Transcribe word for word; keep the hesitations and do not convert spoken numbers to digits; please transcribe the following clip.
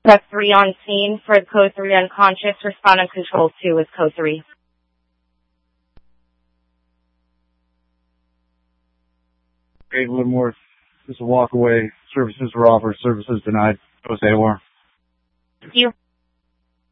Press three on scene. For code three unconscious, respond on control two with code three. Eight Livermore. This is a walk away. Services were offered. Services denied. Jose War. You.